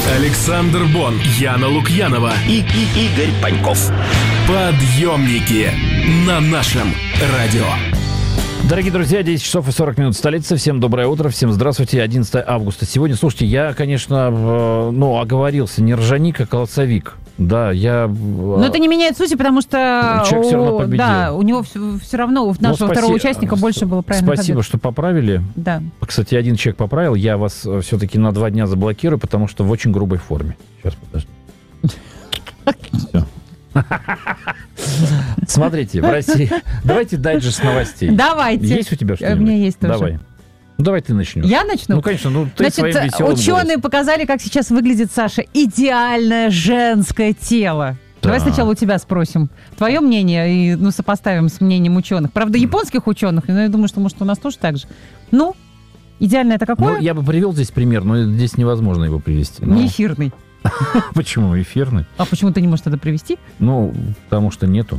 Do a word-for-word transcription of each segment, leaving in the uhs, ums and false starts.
Александр Бон, Яна Лукьянова и, и Игорь Паньков. Подъемники на нашем радио. Дорогие друзья, десять часов и сорок минут столицы. Всем доброе утро, всем здравствуйте. одиннадцатое августа сегодня. Слушайте, я, конечно, ну, оговорился. Не ржаник, а колосовик. Да, я... Но это не меняет сути, потому что... Человек все равно победил. Да, у него все, все равно, у нашего ну, спаси... второго участника больше было правильных Спасибо, ответов. что поправили. Да. Кстати, один человек поправил. Я вас все-таки на два дня заблокирую, потому что в очень грубой форме. Сейчас, подожди. Все. Смотрите, в России... Давайте дайджест новостей. Давайте. Есть у тебя что-нибудь? У меня есть тоже. Давай. Ну, давай ты начнешь. Я начну? Ну, конечно, ну ты Значит, своим веселым ученые голосом. показали, как сейчас выглядит, Саша, идеальное женское тело. Да. Давай сначала у тебя спросим твое мнение и ну, сопоставим с мнением ученых. Правда, японских ученых, но я думаю, что может у нас тоже так же. Ну, идеальное это какое? Ну, я бы привел здесь пример, но здесь невозможно его привести. Но... Не эфирный. Почему эфирный? А почему ты не можешь это привести? Ну, потому что нету.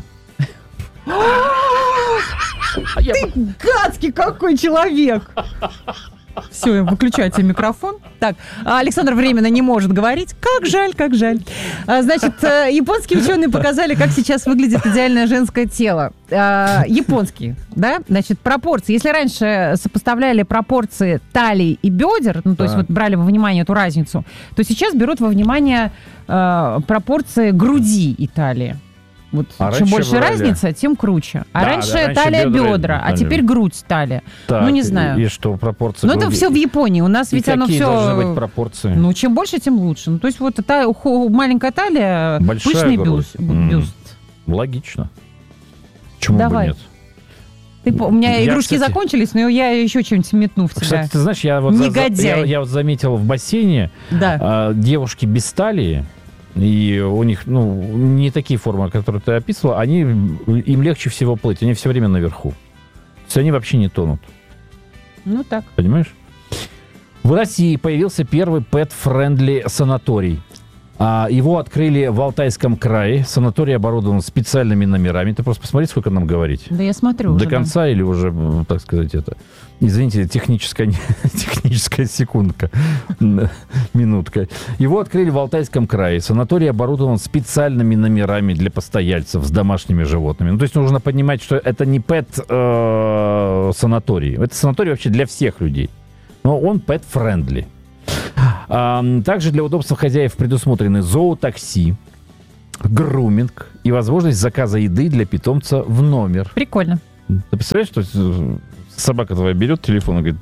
Ты гадский какой человек! Все, выключайте микрофон. Так, Александр временно не может говорить. Как жаль, как жаль. Значит, японские ученые показали, как сейчас выглядит идеальное женское тело. Японские, да? Значит, пропорции. Если раньше сопоставляли пропорции талии и бедер, ну, то есть вот брали во внимание эту разницу, то сейчас берут во внимание пропорции груди и талии. Вот а чем больше брали... разница, тем круче. А да, раньше, да, раньше талия бедра, бедра, а талия. теперь грудь талия. Так, ну, не знаю. И, и что, пропорции Ну, груди? это все в Японии. У нас и ведь оно какие все... должны быть пропорции? Ну, чем больше, тем лучше. Ну, то есть вот та, маленькая талия, большая пышный грудь. бюст. бюст. Mm. Логично. Почему Давай. бы нет? Ты, у меня я, игрушки кстати, закончились, но я еще что-нибудь метну в тебя. Кстати, ты знаешь, я вот, Негодяй. я, я вот заметил в бассейне да. а, девушки без талии, и у них, ну, не такие формы, которые ты описывала, они, им легче всего плыть, они все время наверху. То есть они вообще не тонут. Ну, так. Понимаешь? В России появился первый pet-friendly санаторий. А, его открыли в Алтайском крае. Санаторий оборудован специальными номерами. Ты просто посмотри, сколько нам говорить. Да я смотрю До уже, конца да. или уже, так сказать, это... Извините, техническая, техническая секундка, минутка. Его открыли в Алтайском крае. Санаторий оборудован специальными номерами для постояльцев с домашними животными. Ну, то есть нужно понимать, что это не пэт-санаторий. Это санаторий вообще для всех людей. Но он pet-friendly. Также для удобства хозяев предусмотрены зоотакси, груминг и возможность заказа еды для питомца в номер. Прикольно. Ты представляешь, что собака твоя берет телефон и говорит,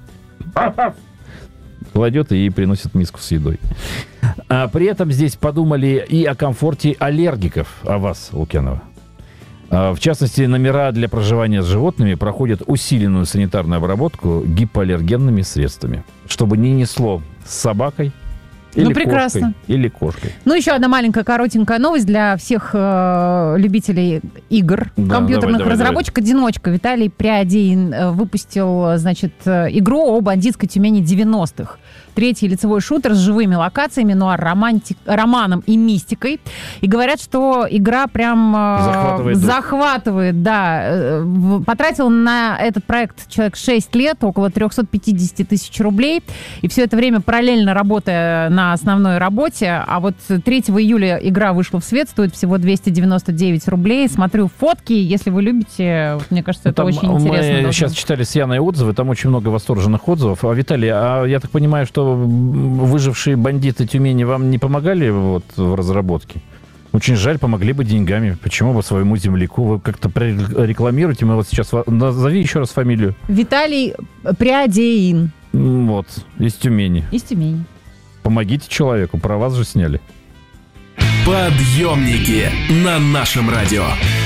кладет и ей приносит миску с едой. А при этом здесь подумали и о комфорте аллергиков, о вас, Лукьянова. А, в частности, номера для проживания с животными проходят усиленную санитарную обработку гипоаллергенными средствами, чтобы не несло с собакой. Или ну, прекрасно. Кошкой, или кошкой. Ну, еще одна маленькая коротенькая новость для всех э, любителей игр, да, компьютерных давай, давай, разработчик-одиночка Виталий Приадеин э, выпустил, значит, э, игру о бандитской Тюмени девяностых. Третий лицевой шутер с живыми локациями, нуар, романтик, романом и мистикой. И говорят, что игра прям э, захватывает, захватывает да. Э, потратил на этот проект человек шесть лет, около триста пятьдесят тысяч рублей. И все это время параллельно работая на основной работе. А вот третьего июля игра вышла в свет, стоит всего двести девяносто девять рублей. Смотрю фотки, если вы любите, мне кажется, это там очень интересно. Мы сейчас читали с Яной отзывы, там очень много восторженных отзывов. А, Виталий, а я так понимаю, что выжившие бандиты Тюмени вам не помогали вот в разработке? Очень жаль, помогли бы деньгами. Почему бы своему земляку? Вы как-то рекламируете. Мы вот сейчас... Назови еще раз фамилию. Виталий Приадеин. Вот, из Тюмени. Из Тюмени. Помогите человеку, про вас же сняли. Подъемники на нашем радио.